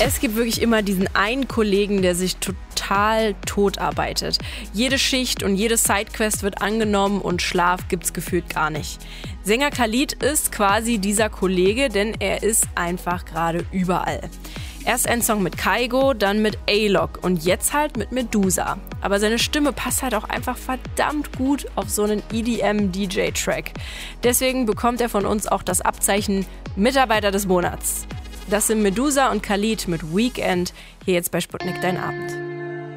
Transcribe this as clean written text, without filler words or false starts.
Es gibt wirklich immer diesen einen Kollegen, der sich total tot arbeitet. Jede Schicht und jede Sidequest wird angenommen und Schlaf gibt's gefühlt gar nicht. Sänger Khalid ist quasi dieser Kollege, denn er ist einfach gerade überall. Erst ein Song mit Kygo, dann mit A-Lock und jetzt halt mit Medusa. Aber seine Stimme passt halt auch einfach verdammt gut auf so einen EDM-DJ-Track. Deswegen bekommt er von uns auch das Abzeichen Mitarbeiter des Monats. Das sind Medusa und Khalid mit Weekend, hier jetzt bei Sputnik Dein Abend.